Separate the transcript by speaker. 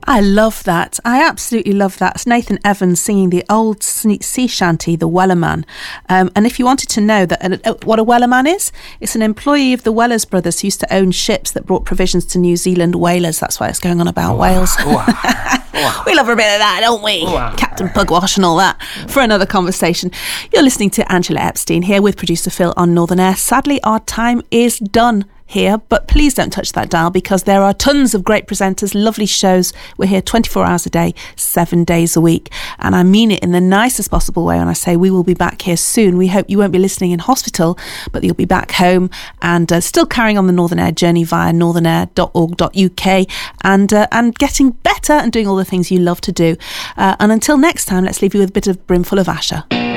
Speaker 1: I love that. I absolutely love that. It's Nathan Evans singing the old sea shanty, The Wellerman. And if you wanted to know what a Wellerman is, it's an employee of the Wellers brothers who used to own ships that brought provisions to New Zealand whalers. That's why it's going on about whales. We love a bit of that, don't we? Captain Pugwash and all that. For another conversation. You're listening to Angela Epstein here with producer Phil on Northern Air. Sadly, our time is done here, but please don't touch that dial because there are tons of great presenters, lovely shows. We're here 24 hours a day, 7 days a week, and I mean it in the nicest possible way when I say we will be back here soon. We hope you won't be listening in hospital, but you'll be back home and still carrying on the Northern Air journey via northernair.org.uk and getting better and doing all the things you love to do. And until next time, let's leave you with a bit of Brimful of Asher.